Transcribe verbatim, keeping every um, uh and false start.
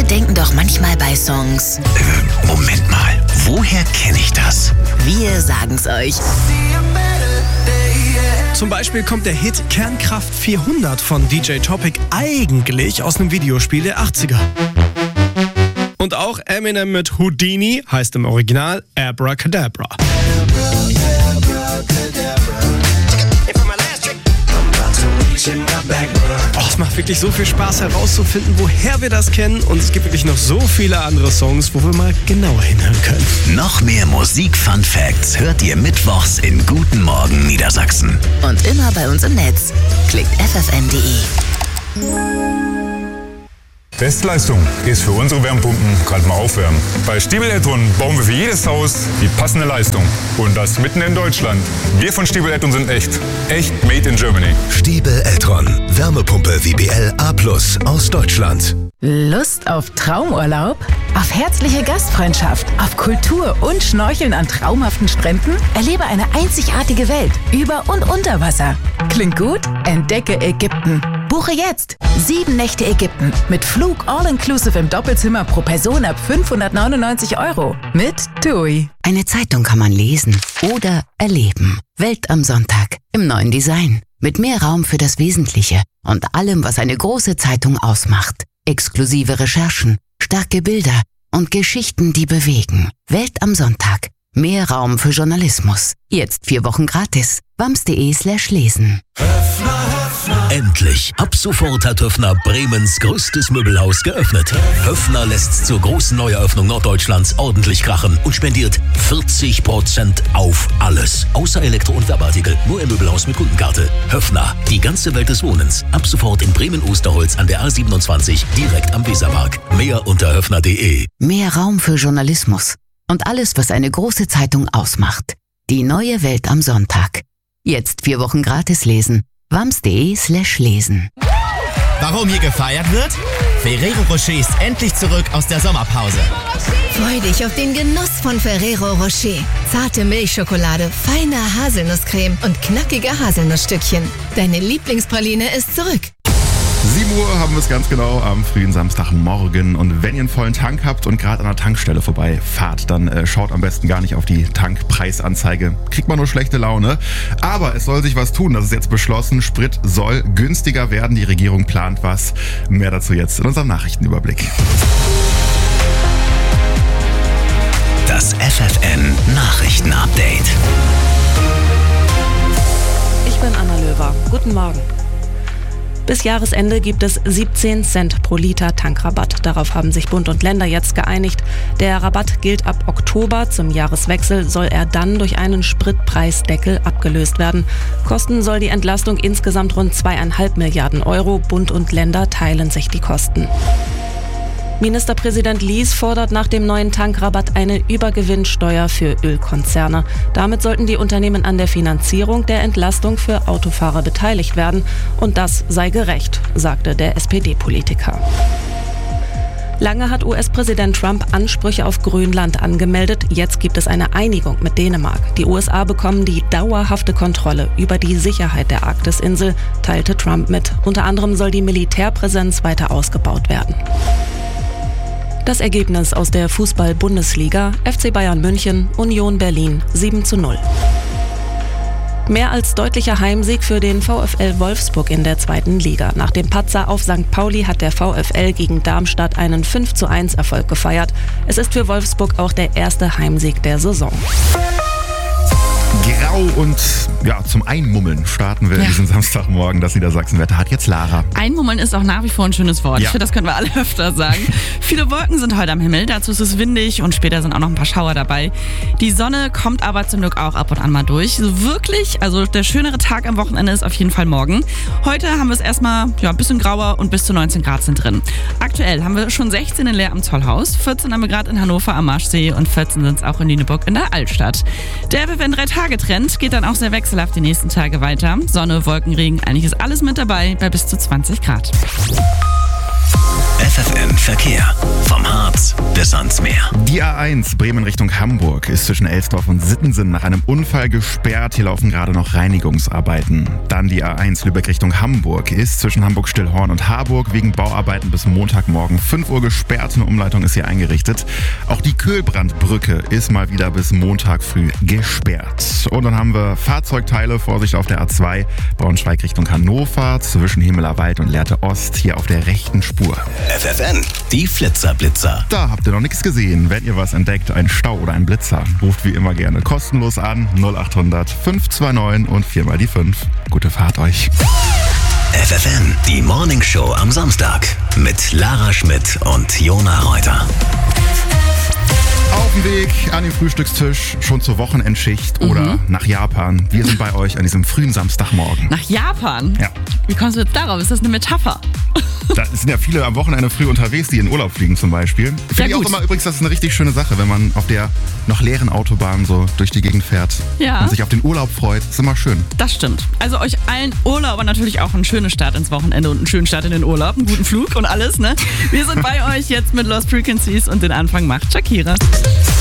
denken doch manchmal bei Songs: Äh, Moment mal, woher kenne ich das? Wir sagen's euch. Zum Beispiel kommt der Hit Kernkraft vierhundert von D J Topic eigentlich aus einem Videospiel der achtziger. Und auch Eminem mit Houdini heißt im Original Abracadabra. Oh, es macht wirklich so viel Spaß herauszufinden, woher wir das kennen. Und es gibt wirklich noch so viele andere Songs, wo wir mal genauer hinhören können. Noch mehr Musik-Fun-Facts hört ihr mittwochs in Guten Morgen Niedersachsen. Und immer bei uns im Netz. Klickt f f n punkt d e. Bestleistung ist für unsere Wärmepumpen gerade mal aufwärmen. Bei Stiebel Eltron bauen wir für jedes Haus die passende Leistung. Und das mitten in Deutschland. Wir von Stiebel Eltron sind echt. Echt made in Germany. Stiebel Eltron. Wärmepumpe W B L A plus aus Deutschland. Lust auf Traumurlaub? Auf herzliche Gastfreundschaft? Auf Kultur und Schnorcheln an traumhaften Stränden? Erlebe eine einzigartige Welt über und unter Wasser. Klingt gut? Entdecke Ägypten. Buche jetzt sieben Nächte Ägypten mit Flug all-inclusive im Doppelzimmer pro Person ab fünfhundertneunundneunzig Euro mit TUI. Eine Zeitung kann man lesen oder erleben. Welt am Sonntag im neuen Design. Mit mehr Raum für das Wesentliche und allem, was eine große Zeitung ausmacht. Exklusive Recherchen, starke Bilder und Geschichten, die bewegen. Welt am Sonntag. Mehr Raum für Journalismus. Jetzt vier Wochen gratis. wams.de slash lesen. Endlich! Ab sofort hat Höffner Bremens größtes Möbelhaus geöffnet. Höffner lässt zur großen Neueröffnung Norddeutschlands ordentlich krachen und spendiert vierzig Prozent auf alles. Außer Elektro- und Werbeartikel. Nur im Möbelhaus mit Kundenkarte. Höffner, die ganze Welt des Wohnens. Ab sofort in Bremen-Osterholz an der A siebenundzwanzig, direkt am Wesermarkt. Mehr unter höffner punkt de. Mehr Raum für Journalismus und alles, was eine große Zeitung ausmacht. Die neue Welt am Sonntag. Jetzt vier Wochen gratis lesen. wams.de slash lesen. Warum hier gefeiert wird? Ferrero Rocher ist endlich zurück aus der Sommerpause. Freu dich auf den Genuss von Ferrero Rocher. Zarte Milchschokolade, feine Haselnusscreme und knackige Haselnussstückchen. Deine Lieblingspraline ist zurück. sieben Uhr haben wir es ganz genau am frühen Samstagmorgen. Und wenn ihr einen vollen Tank habt und gerade an der Tankstelle vorbei fahrt, dann äh, schaut am besten gar nicht auf die Tankpreisanzeige. Kriegt man nur schlechte Laune. Aber es soll sich was tun. Das ist jetzt beschlossen. Sprit soll günstiger werden. Die Regierung plant was. Mehr dazu jetzt in unserem Nachrichtenüberblick. Das F F N Nachrichtenupdate. Ich bin Anna Löwer. Guten Morgen. Bis Jahresende gibt es siebzehn Cent pro Liter Tankrabatt. Darauf haben sich Bund und Länder jetzt geeinigt. Der Rabatt gilt ab Oktober. Zum Jahreswechsel soll er dann durch einen Spritpreisdeckel abgelöst werden. Kosten soll die Entlastung insgesamt rund zweieinhalb Milliarden Euro. Bund und Länder teilen sich die Kosten. Ministerpräsident Lies fordert nach dem neuen Tankrabatt eine Übergewinnsteuer für Ölkonzerne. Damit sollten die Unternehmen an der Finanzierung der Entlastung für Autofahrer beteiligt werden. Und das sei gerecht, sagte der S P D-Politiker. Lange hat U S-Präsident Trump Ansprüche auf Grönland angemeldet. Jetzt gibt es eine Einigung mit Dänemark. Die U S A bekommen die dauerhafte Kontrolle über die Sicherheit der Arktisinsel, teilte Trump mit. Unter anderem soll die Militärpräsenz weiter ausgebaut werden. Das Ergebnis aus der Fußball-Bundesliga: F C Bayern München, Union Berlin sieben zu null. Mehr als deutlicher Heimsieg für den VfL Wolfsburg in der zweiten Liga. Nach dem Patzer auf Sankt Pauli hat der VfL gegen Darmstadt einen fünf zu eins Erfolg gefeiert. Es ist für Wolfsburg auch der erste Heimsieg der Saison. Grau und ja, zum Einmummeln starten wir ja. diesen Samstagmorgen. Das Niedersachsenwetter hat jetzt Lara. Einmummeln ist auch nach wie vor ein schönes Wort. Ja. Ich finde, das können wir alle öfter sagen. Viele Wolken sind heute am Himmel, dazu ist es windig und später sind auch noch ein paar Schauer dabei. Die Sonne kommt aber zum Glück auch ab und an mal durch. So wirklich, also der schönere Tag am Wochenende ist auf jeden Fall morgen. Heute haben wir es erstmal ja, ein bisschen grauer und bis zu neunzehn Grad sind drin. Aktuell haben wir schon sechzehn in Leer am Zollhaus, vierzehn haben wir gerade in Hannover am Marschsee und vierzehn sind es auch in Lüneburg in der Altstadt. Der F F N drei Tage Trend geht dann auch sehr wechselhaft die nächsten Tage weiter. Sonne, Wolken, Regen, eigentlich ist alles mit dabei bei bis zu zwanzig Grad. F F N Verkehr. Vom Harz es ans Meer. Die A eins Bremen Richtung Hamburg ist zwischen Elsdorf und Sittensen nach einem Unfall gesperrt. Hier laufen gerade noch Reinigungsarbeiten. Dann die A eins Lübeck Richtung Hamburg ist zwischen Hamburg-Stillhorn und Harburg wegen Bauarbeiten bis Montagmorgen fünf Uhr gesperrt. Eine Umleitung ist hier eingerichtet. Auch die Köhlbrandbrücke ist mal wieder bis Montag früh gesperrt. Und dann haben wir Fahrzeugteile. Vorsicht auf der A zwei Braunschweig Richtung Hannover zwischen Himmelerwald und Lehrte Ost hier auf der rechten Spur. F F N, die Flitzerblitzer. Da habt ihr noch nichts gesehen. Wenn ihr was entdeckt, ein Stau oder ein Blitzer, ruft wie immer gerne kostenlos an null acht hundert fünf zwei neun und viermal die fünf. Gute Fahrt euch. F F N, die Morning Show am Samstag mit Lara Schmidt und Jona Reuter. Auf dem Weg an den Frühstückstisch, schon zur Wochenendschicht mhm. oder nach Japan. Wir sind bei euch an diesem frühen Samstagmorgen. Nach Japan? Ja. Wie kommst du jetzt darauf? Ist das eine Metapher? Da sind ja viele am Wochenende früh unterwegs, die in Urlaub fliegen zum Beispiel. Finde ich auch immer übrigens, das ist eine richtig schöne Sache, wenn man auf der noch leeren Autobahn so durch die Gegend fährt ja. und sich auf den Urlaub freut. Ist immer schön. Das stimmt. Also euch allen Urlaubern natürlich auch einen schönen Start ins Wochenende und einen schönen Start in den Urlaub, einen guten Flug und alles, ne? Wir sind bei euch jetzt mit Lost Frequencies und den Anfang macht Shakira.